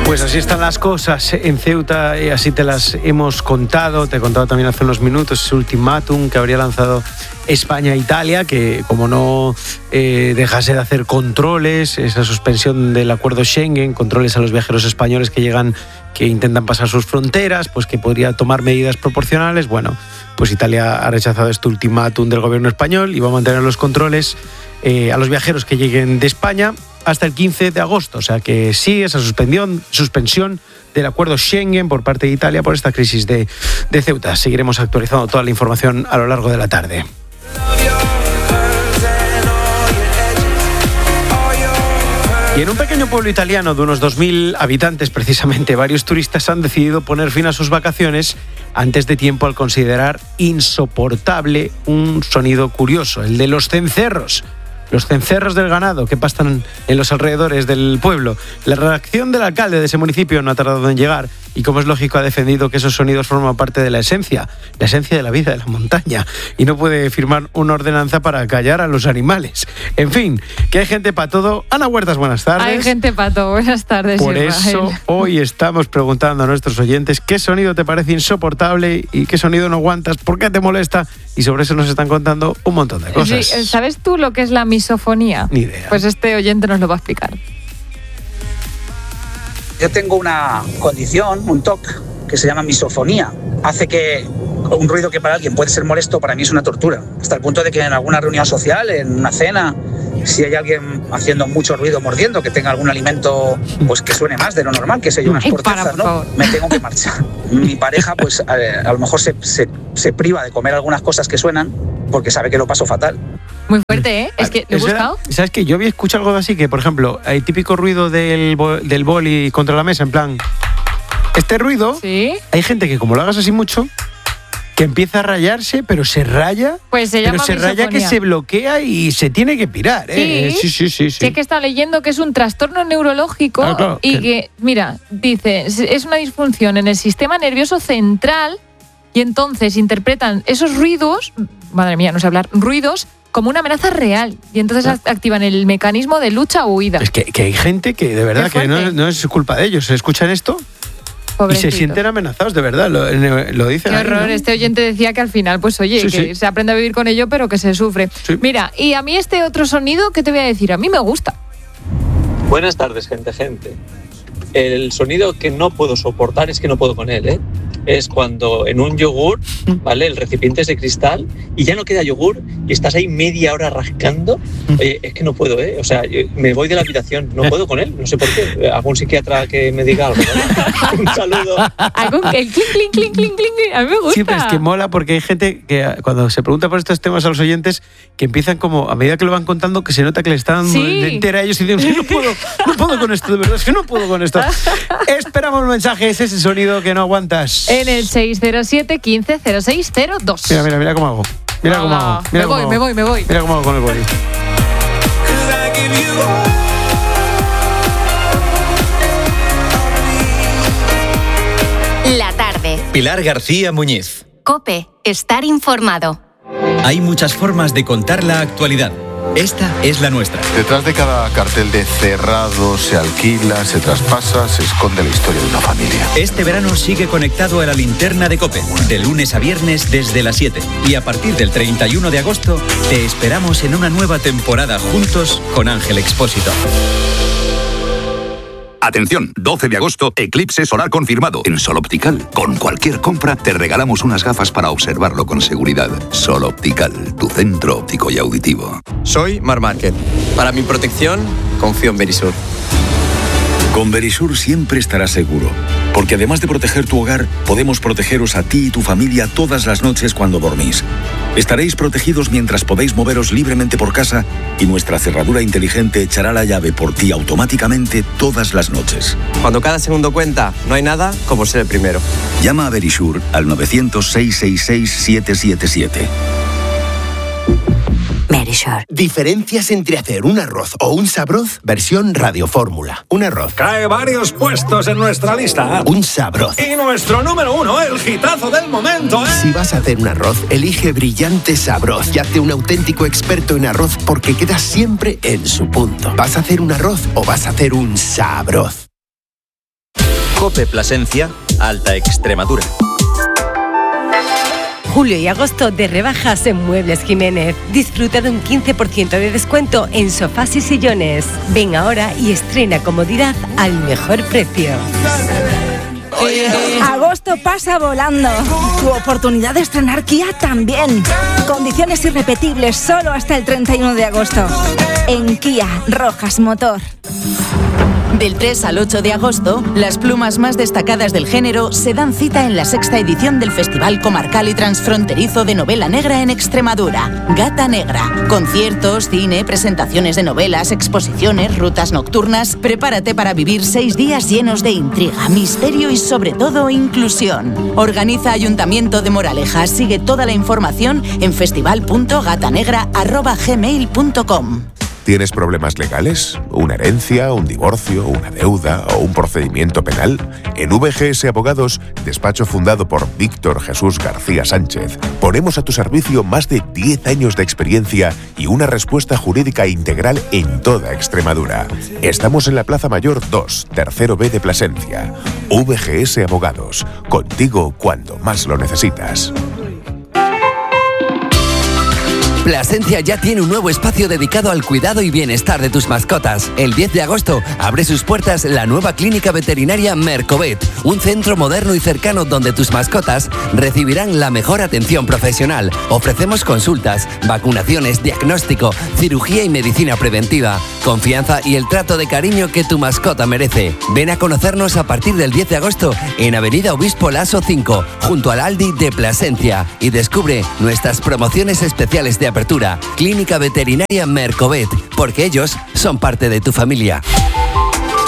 Pues así están las cosas en Ceuta y así te las hemos contado. Te he contado también hace unos minutos ese ultimátum que habría lanzado España a Italia, que como no dejase de hacer controles, esa suspensión del acuerdo Schengen, controles a los viajeros españoles que llegan, que intentan pasar sus fronteras, pues que podría tomar medidas proporcionales. Bueno, pues Italia ha rechazado este ultimátum del gobierno español y va a mantener los controles a los viajeros que lleguen de España hasta el 15 de agosto. O sea que sí, esa suspensión del acuerdo Schengen por parte de Italia por esta crisis de Ceuta. Seguiremos actualizando toda la información a lo largo de la tarde. Y en un pequeño pueblo italiano de unos 2.000 habitantes, precisamente, varios turistas han decidido poner fin a sus vacaciones antes de tiempo al considerar insoportable un sonido curioso, el de los cencerros. Los cencerros del ganado que pastan en los alrededores del pueblo. La reacción del alcalde de ese municipio no ha tardado en llegar y, como es lógico, ha defendido que esos sonidos forman parte de la esencia de la vida de la montaña y no puede firmar una ordenanza para callar a los animales. En fin, que hay gente para todo. Ana Huertas, buenas tardes. Hay gente para todo, buenas tardes. Por Israel. eso hoy estamos preguntando a nuestros oyentes qué sonido te parece insoportable y qué sonido no aguantas, por qué te molesta, y sobre eso nos están contando un montón de cosas. Sí, ¿sabes tú lo que es la misofonía? Ni idea. Pues este oyente nos lo va a explicar. Yo tengo una condición, un TOC, que se llama misofonía. Hace que un ruido que para alguien puede ser molesto, para mí es una tortura. Hasta el punto de que en alguna reunión social, en una cena, si hay alguien haciendo mucho ruido mordiendo, que tenga algún alimento pues que suene más de lo normal, que sé yo, unas cortezas, ¿no? Me tengo que marchar. Mi pareja, pues a lo mejor se priva de comer algunas cosas que suenan porque sabe que lo paso fatal. Muy fuerte, ¿eh? Es que lo he buscado. ¿Sabes qué? Yo había escuchado algo así, que por ejemplo, hay típico ruido del boli contra la mesa, en plan, este ruido, ¿Sí? Hay gente que como lo hagas así mucho, que empieza a rayarse, pero se raya, pues se llama raya que se bloquea y se tiene que pirar, ¿eh? Sí. Sí, es que está leyendo que es un trastorno neurológico, claro, y que, mira, dice, es una disfunción en el sistema nervioso central y entonces interpretan esos ruidos, madre mía, no sé hablar, ruidos, como una amenaza real, y entonces activan el mecanismo de lucha o huida. Es que hay gente que de verdad que no es culpa de ellos, escuchan esto Pobrecito. y se sienten amenazados, de verdad, lo dicen. Qué ahí, horror, ¿no? Este oyente decía que al final, pues oye, que se aprende a vivir con ello, pero que se sufre. Sí. Mira, y a mí este otro sonido, ¿qué te voy a decir? A mí me gusta. Buenas tardes, gente. El sonido que no puedo soportar es que no puedo con él, ¿eh? Es cuando en un yogur, ¿vale? El recipiente es de cristal y ya no queda yogur y estás ahí media hora rascando. Oye, es que no puedo, ¿eh? O sea, me voy de la habitación, no puedo con él, no sé por qué. Algún psiquiatra que me diga algo, ¿no? Un saludo. El clink, clink, clink, clink, a mí me gusta. Sí, pero es que mola porque hay gente que cuando se pregunta por estos temas a los oyentes, que empiezan como, a medida que lo van contando, que se nota que le están dando entera a ellos y dicen, no puedo con esto, de verdad, es que no puedo con esto. Esperamos mensajes, ese sonido que no aguantas. En el 607 15 0602. Mira cómo hago. Me voy. Mira cómo hago con el boli. La tarde. Pilar García Muñiz. COPE. Estar informado. Hay muchas formas de contar la actualidad. Esta es la nuestra. Detrás de cada cartel de cerrado, se alquila, se traspasa, se esconde la historia de una familia. Este verano sigue conectado a la linterna de COPE, de lunes a viernes desde las 7. Y a partir del 31 de agosto, te esperamos en una nueva temporada juntos con Ángel Expósito. Atención, 12 de agosto, eclipse solar confirmado en Sol Optical. Con cualquier compra te regalamos unas gafas para observarlo con seguridad. Sol Optical, tu centro óptico y auditivo. Soy Marc Márquez. Para mi protección, confío en Verisur. Con Verisur siempre estarás seguro, porque además de proteger tu hogar, podemos protegeros a ti y tu familia todas las noches cuando dormís. Estaréis protegidos mientras podéis moveros libremente por casa y nuestra cerradura inteligente echará la llave por ti automáticamente todas las noches. Cuando cada segundo cuenta, no hay nada como ser el primero. Llama a Verisur al 900-666-777. Verisur. Diferencias entre hacer un arroz o un sabroz, versión radiofórmula. Un arroz. Cae varios puestos en nuestra lista. Un sabroz. Y nuestro número 1, el hitazo del momento, ¿eh? Si vas a hacer un arroz, elige Brillante Sabroz y hazte un auténtico experto en arroz porque queda siempre en su punto. ¿Vas a hacer un arroz o vas a hacer un sabroz? COPE Plasencia, Alta Extremadura. Julio y agosto de rebajas en Muebles Jiménez. Disfruta de un 15% de descuento en sofás y sillones. Ven ahora y estrena comodidad al mejor precio. Agosto pasa volando. Tu oportunidad de estrenar Kia también. Condiciones irrepetibles solo hasta el 31 de agosto. En Kia Rojas Motor. Del 3 al 8 de agosto, las plumas más destacadas del género se dan cita en la 6ª edición del Festival Comarcal y Transfronterizo de Novela Negra en Extremadura, Gata Negra. Conciertos, cine, presentaciones de novelas, exposiciones, rutas nocturnas. Prepárate para vivir 6 días llenos de intriga, misterio y sobre todo inclusión. Organiza Ayuntamiento de Moraleja. Sigue toda la información en festival.gatanegra@gmail.com. ¿Tienes problemas legales? ¿Una herencia, un divorcio, una deuda o un procedimiento penal? En VGS Abogados, despacho fundado por Víctor Jesús García Sánchez, ponemos a tu servicio más de 10 años de experiencia y una respuesta jurídica integral en toda Extremadura. Estamos en la Plaza Mayor 2, tercero B de Plasencia. VGS Abogados, contigo cuando más lo necesitas. Plasencia ya tiene un nuevo espacio dedicado al cuidado y bienestar de tus mascotas. El 10 de agosto abre sus puertas la nueva clínica veterinaria Mercovet, un centro moderno y cercano donde tus mascotas recibirán la mejor atención profesional. Ofrecemos consultas, vacunaciones, diagnóstico, cirugía y medicina preventiva, confianza y el trato de cariño que tu mascota merece. Ven a conocernos a partir del 10 de agosto en Avenida Obispo Laso 5, junto al Aldi de Plasencia, y descubre nuestras promociones especiales de apertura. Clínica Veterinaria Mercovet, porque ellos son parte de tu familia.